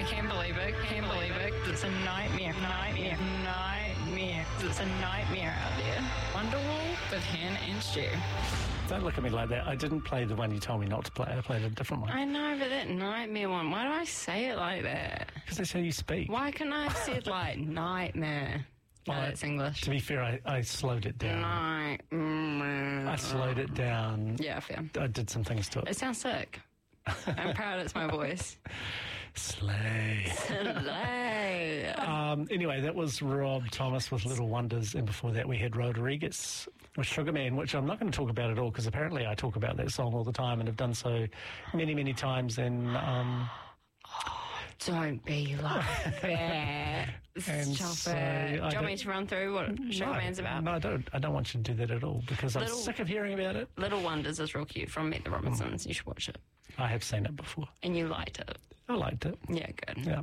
Can't believe it. It's a nightmare. It's a nightmare out there. Wonderwall with Han and Stu. Don't look at me like that. I didn't play the one you told me not to play. I played a different one. I know, but that nightmare one, why do I say it like that? Because that's how you speak. Why couldn't I have said, like, nightmare? No, that's English. To be fair, I slowed it down. Nightmare. I slowed it down. Yeah, fair. I did some things to it. It sounds sick. I'm proud it's my voice. Slay. Slay. Anyway, that was Rob Thomas with Little Wonders, and before that we had Rodriguez with Sugar Man, which I'm not going to talk about at all because apparently I talk about that song all the time and have done so many, many times. And don't be like that. And Stop so it. Do you I want me to run through what Sugar Man's about? No, I don't. I don't want you to do that at all because I'm sick of hearing about it. Little Wonders is real cute from Meet the Robinsons. You should watch it. I have seen it before. And you liked it. I liked it. Yeah, good. Yeah.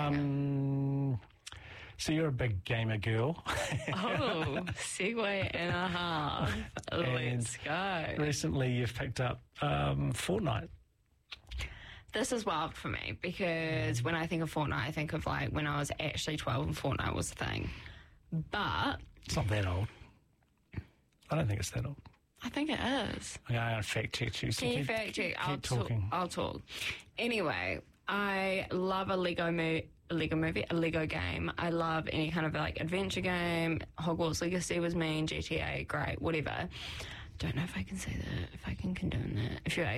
So you're a big gamer girl. Oh, segue and a half. Let's go. Recently you've picked up Fortnite. This is wild for me because when I think of Fortnite, I think of like when I was actually 12 and Fortnite was the thing. But It's not that old. I don't think it's that old. I think it is. I'm going to fact check you. So Can you fact check? I'll talk. Anyway, I love a Lego game. I love any kind of like adventure game. Hogwarts Legacy was mean, GTA, great, whatever. Don't know if I can say that, if I can condone that. If you're